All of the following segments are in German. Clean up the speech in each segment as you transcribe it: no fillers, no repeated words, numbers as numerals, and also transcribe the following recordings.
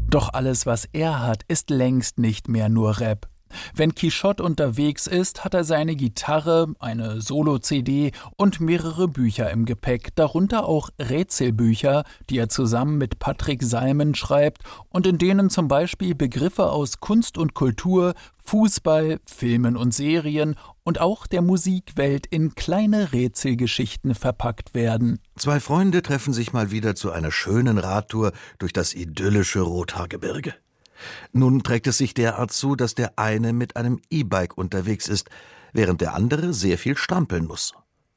Doch alles, was er hat, ist längst nicht mehr nur Rap. Wenn Quichotte unterwegs ist, hat er seine Gitarre, eine Solo-CD und mehrere Bücher im Gepäck, darunter auch Rätselbücher, die er zusammen mit Patrick Salmen schreibt und in denen zum Beispiel Begriffe aus Kunst und Kultur, Fußball, Filmen und Serien und auch der Musikwelt in kleine Rätselgeschichten verpackt werden. Zwei Freunde treffen sich mal wieder zu einer schönen Radtour durch das idyllische Rothaargebirge. Nun trägt es sich derart zu, dass der eine mit einem E-Bike unterwegs ist, während der andere sehr viel strampeln muss.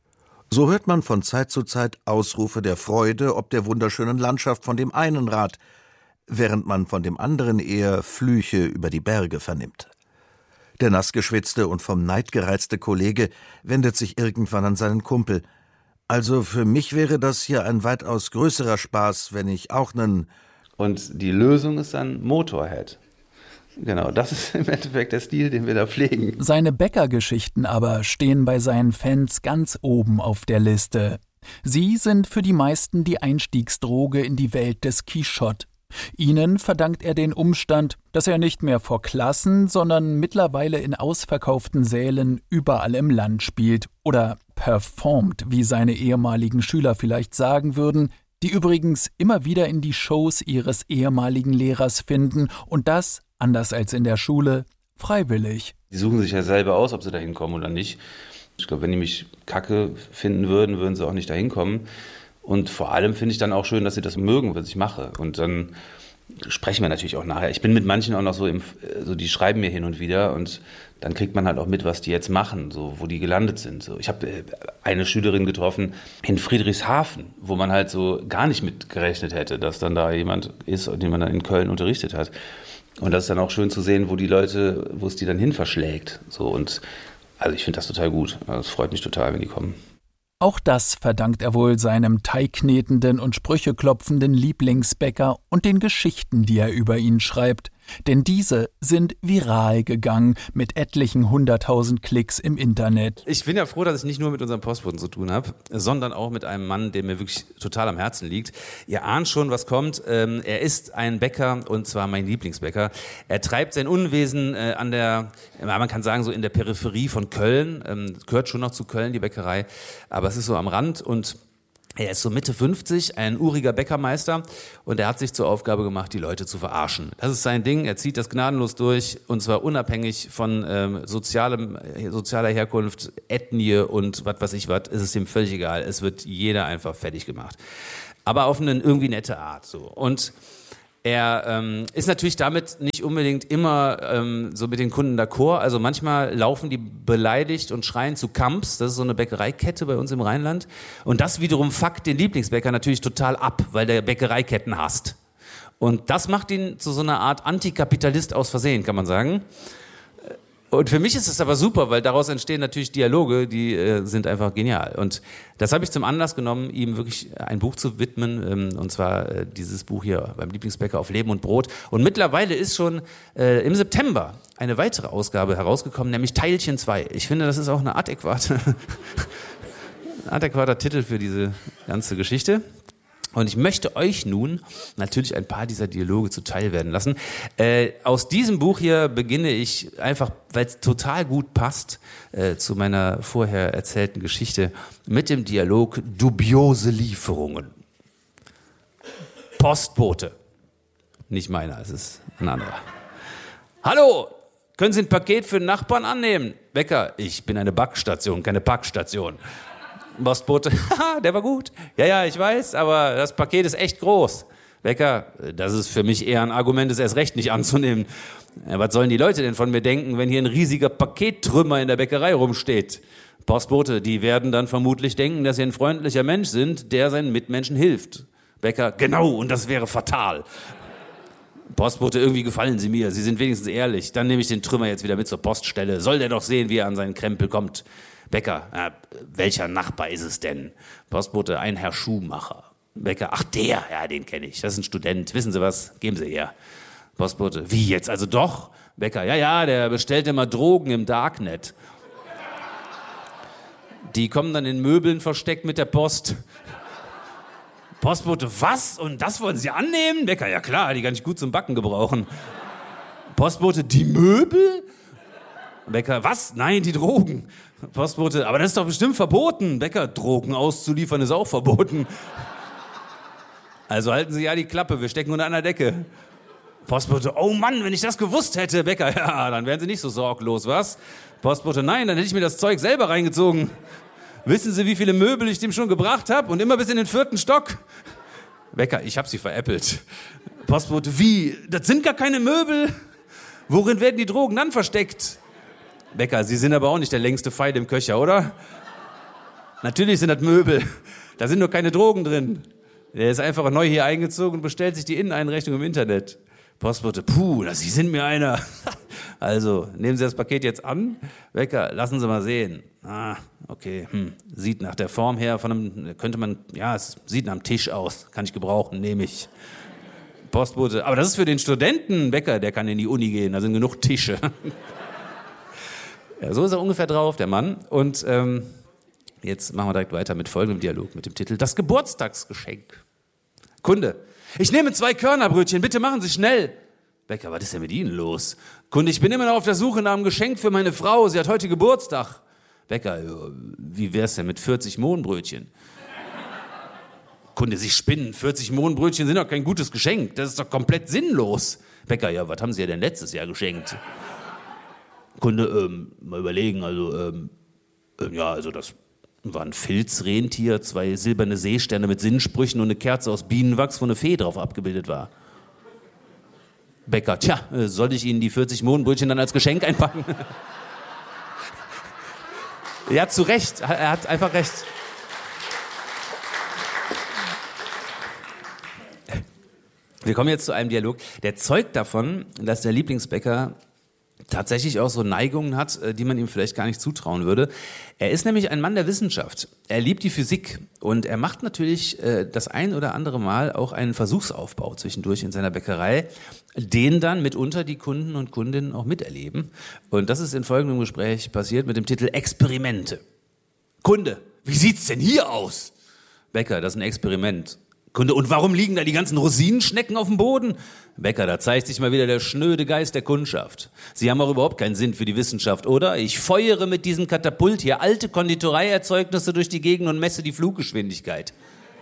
So hört man von Zeit zu Zeit Ausrufe der Freude ob der wunderschönen Landschaft von dem einen Rad, während man von dem anderen eher Flüche über die Berge vernimmt. Der nassgeschwitzte und vom Neid gereizte Kollege wendet sich irgendwann an seinen Kumpel. Also für mich wäre das hier ein weitaus größerer Spaß, wenn ich auch nen... Und die Lösung ist dann Motorhead. Genau, das ist im Endeffekt der Stil, den wir da pflegen. Seine Bäckergeschichten aber stehen bei seinen Fans ganz oben auf der Liste. Sie sind für die meisten die Einstiegsdroge in die Welt des Quichotte. Ihnen verdankt er den Umstand, dass er nicht mehr vor Klassen, sondern mittlerweile in ausverkauften Sälen überall im Land spielt oder performt, wie seine ehemaligen Schüler vielleicht sagen würden, die übrigens immer wieder in die Shows ihres ehemaligen Lehrers finden und das, anders als in der Schule, freiwillig. Die suchen sich ja selber aus, ob sie da hinkommen oder nicht. Ich glaube, wenn die mich kacke finden würden, würden sie auch nicht da hinkommen. Und vor allem finde ich dann auch schön, dass sie das mögen, was ich mache. Und dann sprechen wir natürlich auch nachher. Ich bin mit manchen auch noch so, die schreiben mir hin und wieder und dann kriegt man halt auch mit, was die jetzt machen, so wo die gelandet sind. So, ich habe eine Schülerin getroffen in Friedrichshafen, wo man halt so gar nicht mit gerechnet hätte, dass dann da jemand ist, den man dann in Köln unterrichtet hat. Und das ist dann auch schön zu sehen, wo es die dann hin verschlägt. So, und also ich finde das total gut. Es freut mich total, wenn die kommen. Auch das verdankt er wohl seinem teigknetenden und sprücheklopfenden Lieblingsbäcker und den Geschichten, die er über ihn schreibt. Denn diese sind viral gegangen mit etlichen 100.000 Klicks im Internet. Ich bin ja froh, dass ich nicht nur mit unserem Postboten zu tun habe, sondern auch mit einem Mann, der mir wirklich total am Herzen liegt. Ihr ahnt schon, was kommt. Er ist ein Bäcker und zwar mein Lieblingsbäcker. Er treibt sein Unwesen man kann sagen, so in der Peripherie von Köln. Gehört schon noch zu Köln, die Bäckerei, aber es ist so am Rand und er ist so Mitte 50, ein uriger Bäckermeister und er hat sich zur Aufgabe gemacht, die Leute zu verarschen. Das ist sein Ding, er zieht das gnadenlos durch und zwar unabhängig von sozialer Herkunft, Ethnie und was weiß ich was, ist es ihm völlig egal. Es wird jeder einfach fertig gemacht. Aber auf eine irgendwie nette Art. So. Und er ist natürlich damit nicht unbedingt immer so mit den Kunden d'accord. Also manchmal laufen die beleidigt und schreien zu Kamps. Das ist so eine Bäckereikette bei uns im Rheinland. Und das wiederum fuckt den Lieblingsbäcker natürlich total ab, weil der Bäckereiketten hasst. Und das macht ihn zu so einer Art Antikapitalist aus Versehen, kann man sagen. Und für mich ist es aber super, weil daraus entstehen natürlich Dialoge, die sind einfach genial. Und das habe ich zum Anlass genommen, ihm wirklich ein Buch zu widmen, und zwar dieses Buch hier beim Lieblingsbäcker auf Leben und Brot. Und mittlerweile ist schon im September eine weitere Ausgabe herausgekommen, nämlich Teilchen 2. Ich finde, das ist auch eine adäquater Titel für diese ganze Geschichte. Und ich möchte euch nun natürlich ein paar dieser Dialoge zuteil werden lassen. Aus diesem Buch hier beginne ich einfach, weil es total gut passt zu meiner vorher erzählten Geschichte, mit dem Dialog dubiose Lieferungen. Postbote. Nicht meiner, es ist ein anderer. Hallo, können Sie ein Paket für den Nachbarn annehmen? Bäcker, ich bin eine Backstation, keine Packstation. Postbote, der war gut. Ja, ich weiß, aber das Paket ist echt groß. Bäcker, das ist für mich eher ein Argument, es erst recht nicht anzunehmen. Ja, was sollen die Leute denn von mir denken, wenn hier ein riesiger Pakettrümmer in der Bäckerei rumsteht? Postbote, die werden dann vermutlich denken, dass sie ein freundlicher Mensch sind, der seinen Mitmenschen hilft. Bäcker, genau, und das wäre fatal. Postbote, irgendwie gefallen Sie mir, Sie sind wenigstens ehrlich. Dann nehme ich den Trümmer jetzt wieder mit zur Poststelle. Soll der doch sehen, wie er an seinen Krempel kommt. Bäcker, welcher Nachbar ist es denn? Postbote, ein Herr Schuhmacher. Bäcker, ach der, ja, den kenne ich, das ist ein Student. Wissen Sie was, geben Sie her. Postbote, wie jetzt, also doch? Bäcker, ja, der bestellt immer Drogen im Darknet. Die kommen dann in Möbeln versteckt mit der Post. Postbote, was? Und das wollen Sie annehmen? Bäcker, ja klar, die kann ich gut zum Backen gebrauchen. Postbote, die Möbel? Bäcker, was? Nein, die Drogen. Postbote, aber das ist doch bestimmt verboten. Bäcker, Drogen auszuliefern ist auch verboten. Also halten Sie ja die Klappe, wir stecken unter einer Decke. Postbote, oh Mann, wenn ich das gewusst hätte. Bäcker, ja, dann wären Sie nicht so sorglos, was? Postbote, nein, dann hätte ich mir das Zeug selber reingezogen. Wissen Sie, wie viele Möbel ich dem schon gebracht habe? Und immer bis in den 4. Stock. Bäcker, ich habe sie veräppelt. Postbote, wie? Das sind gar keine Möbel. Worin werden die Drogen dann versteckt? Bäcker, Sie sind aber auch nicht der längste Pfeil im Köcher, oder? Natürlich sind das Möbel. Da sind nur keine Drogen drin. Der ist einfach neu hier eingezogen und bestellt sich die Inneneinrichtung im Internet. Postbote, puh, Sie sind mir einer. Also, nehmen Sie das Paket jetzt an. Bäcker, lassen Sie mal sehen. Ah, okay, sieht nach der Form her es sieht nach einem Tisch aus. Kann ich gebrauchen, nehme ich. Postbote, aber das ist für den Studenten. Bäcker, der kann in die Uni gehen, da sind genug Tische. Ja, so ist er ungefähr drauf, der Mann. Und jetzt machen wir direkt weiter mit folgendem Dialog mit dem Titel Das Geburtstagsgeschenk. Kunde, ich nehme 2 Körnerbrötchen, bitte machen Sie schnell. Bäcker, was ist denn mit Ihnen los? Kunde, ich bin immer noch auf der Suche nach einem Geschenk für meine Frau, sie hat heute Geburtstag. Bäcker, wie wär's denn mit 40 Mohnbrötchen? Kunde, Sie spinnen, 40 Mohnbrötchen sind doch kein gutes Geschenk, das ist doch komplett sinnlos. Bäcker, ja, was haben Sie ja denn letztes Jahr geschenkt? Kunde, mal überlegen, das war ein Filzrentier, 2 silberne Seesterne mit Sinnsprüchen und eine Kerze aus Bienenwachs, wo eine Fee drauf abgebildet war. Bäcker, tja, soll ich Ihnen die 40 Mohnbrötchen dann als Geschenk einpacken? Ja, zu Recht, er hat einfach recht. Wir kommen jetzt zu einem Dialog, der zeugt davon, dass der Lieblingsbäcker tatsächlich auch so Neigungen hat, die man ihm vielleicht gar nicht zutrauen würde. Er ist nämlich ein Mann der Wissenschaft. Er liebt die Physik und er macht natürlich das ein oder andere Mal auch einen Versuchsaufbau zwischendurch in seiner Bäckerei, den dann mitunter die Kunden und Kundinnen auch miterleben. Und das ist in folgendem Gespräch passiert mit dem Titel Experimente. Kunde, wie sieht's denn hier aus? Bäcker, das ist ein Experiment. Kunde, und warum liegen da die ganzen Rosinenschnecken auf dem Boden? Bäcker, da zeigt sich mal wieder der schnöde Geist der Kundschaft. Sie haben auch überhaupt keinen Sinn für die Wissenschaft, oder? Ich feuere mit diesem Katapult hier alte Konditoreierzeugnisse durch die Gegend und messe die Fluggeschwindigkeit.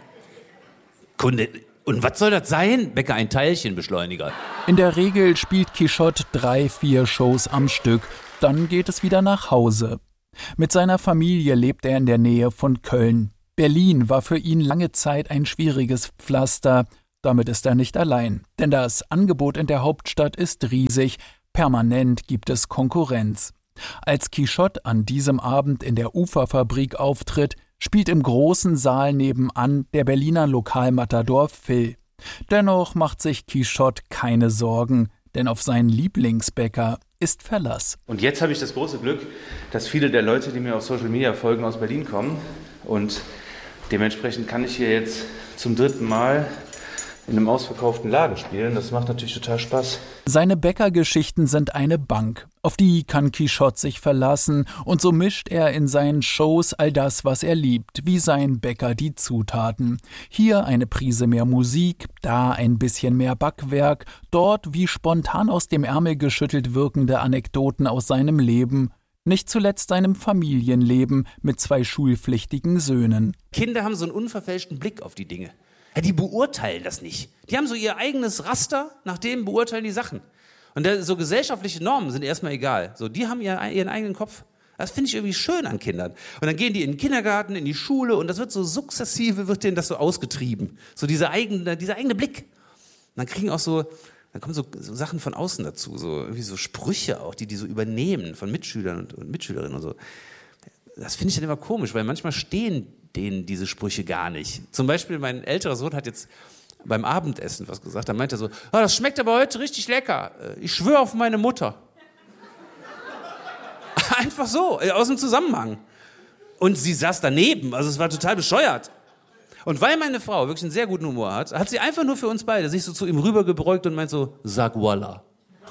Kunde, und was soll das sein? Bäcker, ein Teilchenbeschleuniger. In der Regel spielt Quichotte 3-4 Shows am Stück, dann geht es wieder nach Hause. Mit seiner Familie lebt er in der Nähe von Köln. Berlin war für ihn lange Zeit ein schwieriges Pflaster. Damit ist er nicht allein, denn das Angebot in der Hauptstadt ist riesig. Permanent gibt es Konkurrenz. Als Quichotte an diesem Abend in der Uferfabrik auftritt, spielt im großen Saal nebenan der Berliner Lokalmatador Phil. Dennoch macht sich Quichotte keine Sorgen, denn auf seinen Lieblingsbäcker ist Verlass. Und jetzt habe ich das große Glück, dass viele der Leute, die mir auf Social Media folgen, aus Berlin kommen. Und dementsprechend kann ich hier jetzt zum 3. Mal in einem ausverkauften Laden spielen. Das macht natürlich total Spaß. Seine Bäckergeschichten sind eine Bank. Auf die kann Quichotte sich verlassen. Und so mischt er in seinen Shows all das, was er liebt, wie sein Bäcker die Zutaten. Hier eine Prise mehr Musik, da ein bisschen mehr Backwerk, dort wie spontan aus dem Ärmel geschüttelt wirkende Anekdoten aus seinem Leben. Nicht zuletzt seinem Familienleben mit 2 schulpflichtigen Söhnen. Kinder haben so einen unverfälschten Blick auf die Dinge. Ja, die beurteilen das nicht. Die haben so ihr eigenes Raster, nach dem beurteilen die Sachen. Und so gesellschaftliche Normen sind erstmal egal. So, die haben ihren eigenen Kopf. Das finde ich irgendwie schön an Kindern. Und dann gehen die in den Kindergarten, in die Schule und das wird so sukzessive, wird denen das so ausgetrieben. So dieser eigene Blick. Und dann kommen so Sachen von außen dazu, so irgendwie so Sprüche auch, die so übernehmen von Mitschülern und Mitschülerinnen und so. Das finde ich dann immer komisch, weil manchmal stehen denen diese Sprüche gar nicht. Zum Beispiel mein älterer Sohn hat jetzt beim Abendessen was gesagt, da meinte er so, das schmeckt aber heute richtig lecker, ich schwöre auf meine Mutter. Einfach so, aus dem Zusammenhang. Und sie saß daneben, also es war total bescheuert. Und weil meine Frau wirklich einen sehr guten Humor hat sie einfach nur für uns beide sich so zu ihm rübergebeugt und meint so, sag voila.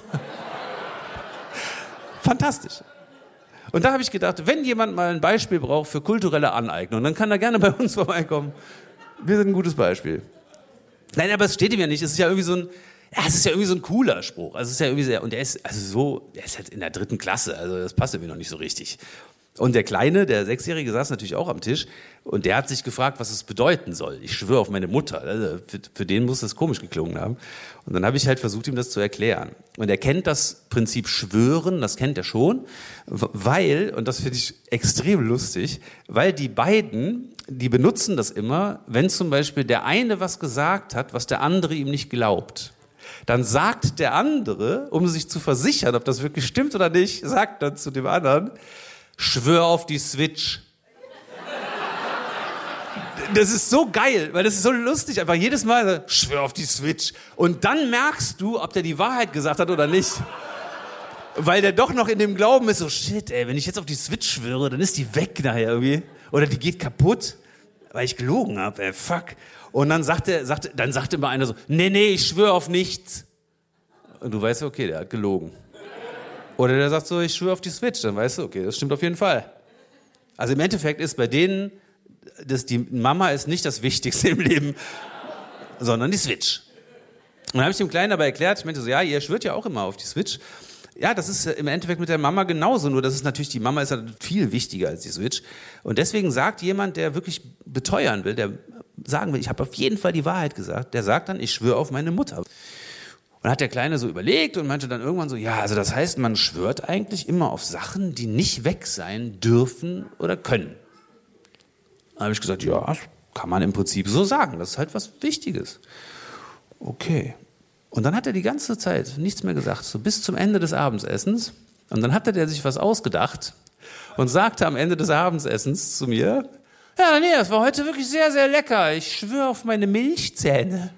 Fantastisch. Und da habe ich gedacht, wenn jemand mal ein Beispiel braucht für kulturelle Aneignung, dann kann er gerne bei uns vorbeikommen. Wir sind ein gutes Beispiel. Nein, aber es steht ihm ja nicht. Es ist ja irgendwie so ein cooler Spruch. Also es ist ja irgendwie sehr, und der ist jetzt in der 3. Klasse, also das passt irgendwie noch nicht so richtig. Und der Kleine, der 6-Jährige, saß natürlich auch am Tisch und der hat sich gefragt, was es bedeuten soll. Ich schwöre auf meine Mutter. Also für den muss das komisch geklungen haben. Und dann habe ich halt versucht, ihm das zu erklären. Und er kennt das Prinzip Schwören, das kennt er schon, weil, und das finde ich extrem lustig, weil die beiden, die benutzen das immer, wenn zum Beispiel der eine was gesagt hat, was der andere ihm nicht glaubt. Dann sagt der andere, um sich zu versichern, ob das wirklich stimmt oder nicht, sagt dann zu dem anderen, schwör auf die Switch. Das ist so geil, weil das ist so lustig. Einfach jedes Mal, schwör auf die Switch. Und dann merkst du, ob der die Wahrheit gesagt hat oder nicht. Weil der doch noch in dem Glauben ist, so shit, ey, wenn ich jetzt auf die Switch schwöre, dann ist die weg nachher irgendwie. Oder die geht kaputt, weil ich gelogen habe, ey, fuck. Und dann sagte immer einer so, nee, ich schwöre auf nichts. Und du weißt, okay, der hat gelogen. Oder der sagt so, ich schwöre auf die Switch. Dann weißt du, okay, das stimmt auf jeden Fall. Also im Endeffekt ist bei denen, die Mama ist nicht das Wichtigste im Leben, sondern die Switch. Und dann habe ich dem Kleinen aber erklärt, ich meinte so, ja, ihr schwört ja auch immer auf die Switch. Ja, das ist im Endeffekt mit der Mama genauso, nur das ist natürlich, die Mama ist ja viel wichtiger als die Switch. Und deswegen sagt jemand, der wirklich beteuern will, der sagen will, ich habe auf jeden Fall die Wahrheit gesagt, der sagt dann, ich schwöre auf meine Mutter. Und hat der Kleine so überlegt und meinte dann irgendwann so, ja, also das heißt, man schwört eigentlich immer auf Sachen, die nicht weg sein dürfen oder können. Dann habe ich gesagt, ja, das kann man im Prinzip so sagen, das ist halt was Wichtiges. Okay. Und dann hat er die ganze Zeit nichts mehr gesagt, so bis zum Ende des Abendessens. Und dann hatte der sich was ausgedacht und sagte am Ende des Abendessens zu mir, ja, nee, das war heute wirklich sehr, sehr lecker, ich schwöre auf meine Milchzähne.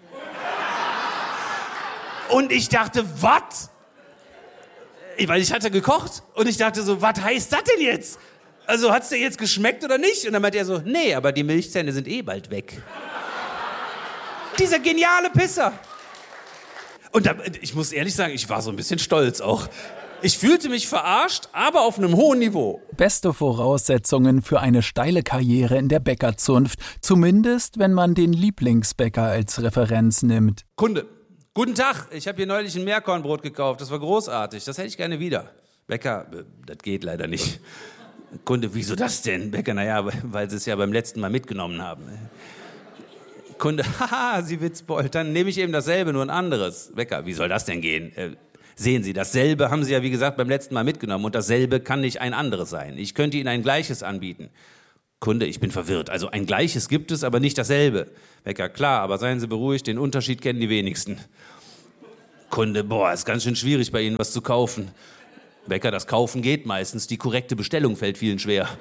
Und ich dachte, was? Weil ich hatte gekocht und ich dachte so, was heißt das denn jetzt? Also hat's dir jetzt geschmeckt oder nicht? Und dann meinte er so, nee, aber die Milchzähne sind eh bald weg. Dieser geniale Pisser. Und ich muss ehrlich sagen, ich war so ein bisschen stolz auch. Ich fühlte mich verarscht, aber auf einem hohen Niveau. Beste Voraussetzungen für eine steile Karriere in der Bäckerzunft. Zumindest, wenn man den Lieblingsbäcker als Referenz nimmt. Kunde. Guten Tag, ich habe hier neulich ein Meerkornbrot gekauft, das war großartig, das hätte ich gerne wieder. Bäcker, das geht leider nicht. Kunde, wieso das denn? Bäcker, naja, weil sie es ja beim letzten Mal mitgenommen haben. Kunde, haha, Sie Witzbold, dann nehme ich eben dasselbe, nur ein anderes. Bäcker, wie soll das denn gehen? Sehen Sie, dasselbe haben Sie ja wie gesagt beim letzten Mal mitgenommen und dasselbe kann nicht ein anderes sein. Ich könnte Ihnen ein gleiches anbieten. Kunde, ich bin verwirrt. Also ein gleiches gibt es, aber nicht dasselbe. Bäcker, klar, aber seien Sie beruhigt, den Unterschied kennen die wenigsten. Kunde, boah, ist ganz schön schwierig bei Ihnen was zu kaufen. Bäcker, das Kaufen geht meistens, die korrekte Bestellung fällt vielen schwer.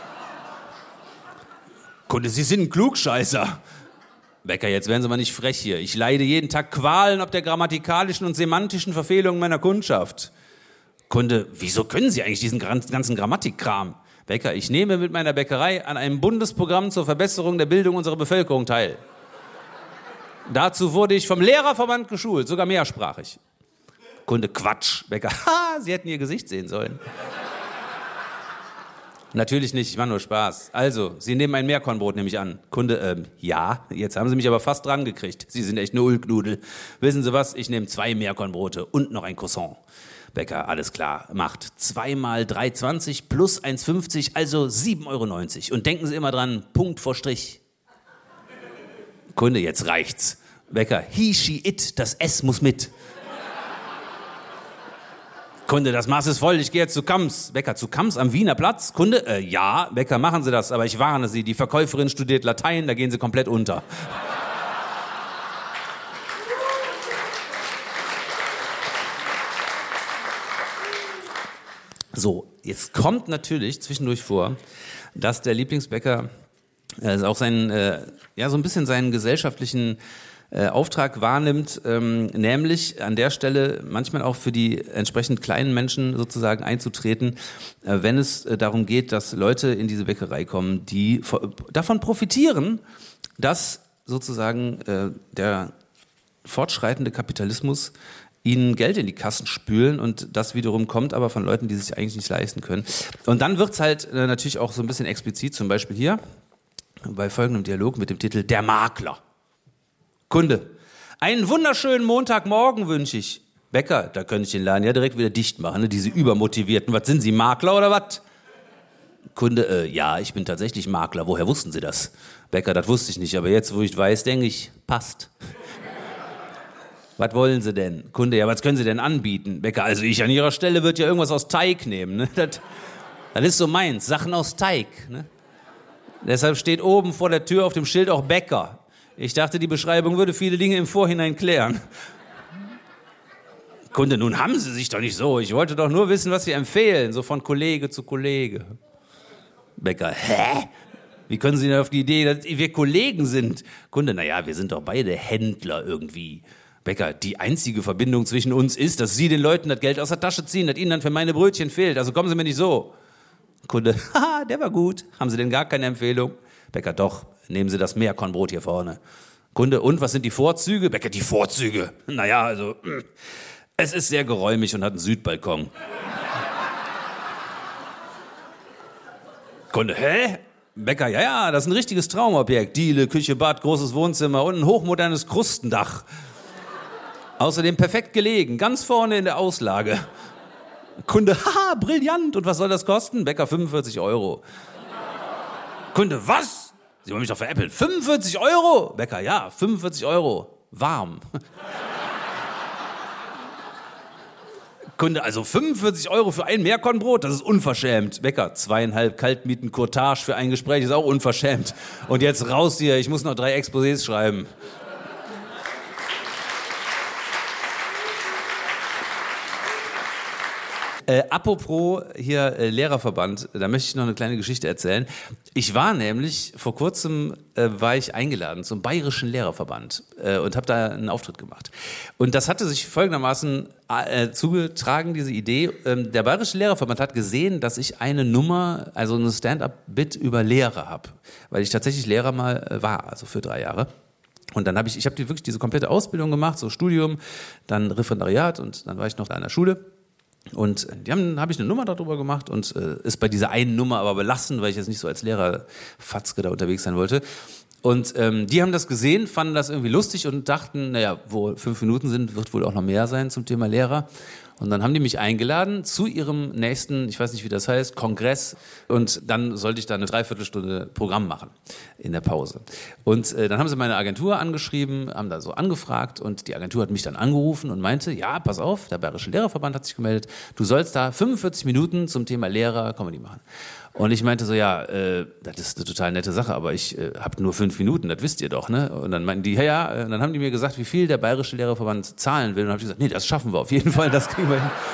Kunde, Sie sind ein Klugscheißer. Bäcker, jetzt werden Sie mal nicht frech hier. Ich leide jeden Tag Qualen ob der grammatikalischen und semantischen Verfehlungen meiner Kundschaft. Kunde, wieso können Sie eigentlich diesen ganzen Grammatikkram? Bäcker, ich nehme mit meiner Bäckerei an einem Bundesprogramm zur Verbesserung der Bildung unserer Bevölkerung teil. Dazu wurde ich vom Lehrerverband geschult, sogar mehrsprachig. Kunde, Quatsch. Bäcker, Sie hätten Ihr Gesicht sehen sollen. Natürlich nicht, ich mache nur Spaß. Also, Sie nehmen ein Meerkornbrot, nehme ich an. Kunde, ja, jetzt haben Sie mich aber fast dran gekriegt. Sie sind echt eine Ulknudel. Wissen Sie was, ich nehme 2 Meerkornbrote und noch ein Croissant. Bäcker, alles klar, macht 2 mal 3,20 plus 1,50, also 7,90 €. Und denken Sie immer dran, Punkt vor Strich. Kunde, jetzt reicht's. Bäcker, he, she, it, das S muss mit. Kunde, das Maß ist voll, ich gehe jetzt zu Kamms. Bäcker, zu Kamms am Wiener Platz? Kunde, ja. Bäcker, machen Sie das, aber ich warne Sie, die Verkäuferin studiert Latein, da gehen Sie komplett unter. So, jetzt kommt natürlich zwischendurch vor, dass der Lieblingsbäcker auch seinen, so ein bisschen seinen gesellschaftlichen Auftrag wahrnimmt, nämlich an der Stelle manchmal auch für die entsprechend kleinen Menschen sozusagen einzutreten, wenn es darum geht, dass Leute in diese Bäckerei kommen, die davon profitieren, dass sozusagen der fortschreitende Kapitalismus ihnen Geld in die Kassen spülen und das wiederum kommt aber von Leuten, die sich eigentlich nicht leisten können. Und dann wird's halt natürlich auch so ein bisschen explizit, zum Beispiel hier. bei folgendem Dialog mit dem Titel Der Makler. Kunde: Einen wunderschönen Montagmorgen wünsche ich. Bäcker: Da könnte ich den Laden ja direkt wieder dicht machen, ne? Diese Übermotivierten. Was sind Sie, Makler oder was? Kunde: Ja, ich bin tatsächlich Makler. Woher wussten Sie das? Bäcker: Das wusste ich nicht, aber jetzt, wo ich weiß, denke ich, passt. Was wollen Sie denn? Kunde: Ja, was können Sie denn anbieten? Bäcker: Also ich an Ihrer Stelle würde ja irgendwas aus Teig nehmen. Ne? Das ist so meins, Sachen aus Teig. Ne? Deshalb steht oben vor der Tür auf dem Schild auch Bäcker. Ich dachte, die Beschreibung würde viele Dinge im Vorhinein klären. Kunde: Nun haben Sie sich doch nicht so. Ich wollte doch nur wissen, was Sie empfehlen, so von Kollege zu Kollege. Bäcker: Hä? Wie können Sie denn auf die Idee, dass wir Kollegen sind? Kunde: Naja, wir sind doch beide Händler irgendwie. Bäcker: Die einzige Verbindung zwischen uns ist, dass Sie den Leuten das Geld aus der Tasche ziehen, das Ihnen dann für meine Brötchen fehlt. Also kommen Sie mir nicht so. Kunde: Haha, der war gut. Haben Sie denn gar keine Empfehlung? Bäcker: Doch, nehmen Sie das Meerkornbrot hier vorne. Kunde: Und was sind die Vorzüge? Bäcker: Die Vorzüge? Naja, also, es ist sehr geräumig und hat einen Südbalkon. Kunde: Hä? Bäcker: Ja, das ist ein richtiges Traumobjekt. Diele, Küche, Bad, großes Wohnzimmer und ein hochmodernes Krustendach. Außerdem perfekt gelegen, ganz vorne in der Auslage. Kunde: Haha, brillant. Und was soll das kosten? Bäcker: 45 Euro. Kunde: Was? Sie wollen mich doch veräppeln. 45 Euro? Bäcker: Ja, 45 Euro. Warm. Kunde: Also 45 Euro für ein Meerkornbrot? Das ist unverschämt. Bäcker: 2,5 Kaltmieten Courtage für ein Gespräch ist auch unverschämt. Und jetzt raus hier, ich muss noch 3 Exposés schreiben. Apropos hier Lehrerverband, da möchte ich noch eine kleine Geschichte erzählen. Ich war nämlich, vor kurzem war ich eingeladen zum Bayerischen Lehrerverband und habe da einen Auftritt gemacht. Und das hatte sich folgendermaßen zugetragen, diese Idee. Der Bayerische Lehrerverband hat gesehen, dass ich eine Nummer, also eine Stand-up-Bit über Lehrer habe, weil ich tatsächlich Lehrer mal war, also für 3 Jahre. Und dann habe ich wirklich diese komplette Ausbildung gemacht, so Studium, dann Referendariat und dann war ich noch da an der Schule. Und habe ich eine Nummer darüber gemacht und ist bei dieser einen Nummer aber belassen, weil ich jetzt nicht so als Lehrerfatzke da unterwegs sein wollte. Und die haben das gesehen, fanden das irgendwie lustig und dachten, naja, wo 5 Minuten sind, wird wohl auch noch mehr sein zum Thema Lehrer. Und dann haben die mich eingeladen zu ihrem nächsten, ich weiß nicht, wie das heißt, Kongress. Und dann sollte ich da eine Dreiviertelstunde Programm machen in der Pause. Und dann haben sie meine Agentur angeschrieben, haben da so angefragt und die Agentur hat mich dann angerufen und meinte, ja, pass auf, der Bayerische Lehrerverband hat sich gemeldet, du sollst da 45 Minuten zum Thema Lehrer Comedy machen. Und ich meinte so, ja, das ist eine total nette Sache, aber ich habe nur 5 Minuten, das wisst ihr doch, ne? Und dann meinten die, ja, und dann haben die mir gesagt, wie viel der Bayerische Lehrerverband zahlen will. Und dann habe ich gesagt, nee, das schaffen wir auf jeden Fall, das kriegen wir hin.